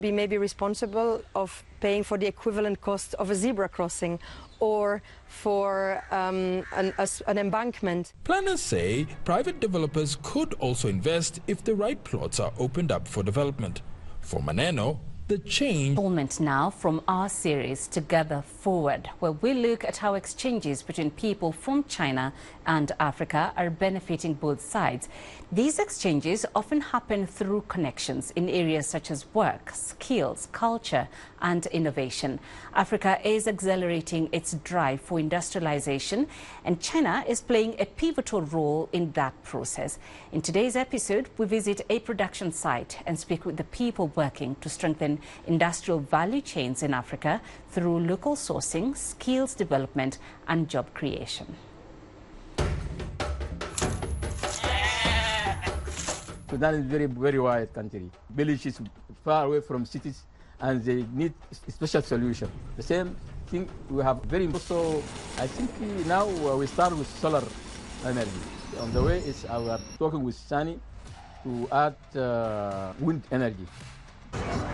We may be responsible of paying for the equivalent cost of a zebra crossing or for an embankment. Planners say private developers could also invest if the right plots are opened up for development. For Maneno, the change... Now from our series Together Forward, where we look at how exchanges between people from China and Africa are benefiting both sides. These exchanges often happen through connections in areas such as work, skills, culture and innovation. Africa is accelerating its drive for industrialization, and China is playing a pivotal role in that process. In today's episode, we visit a production site and speak with the people working to strengthen industrial value chains in Africa through local sourcing, skills development and job creation. Sudan is very wide country. Villages far away from cities, and they need special solution. The same thing we have very so. I think now we start with solar energy. On the way is we are talking with Sani to add wind energy.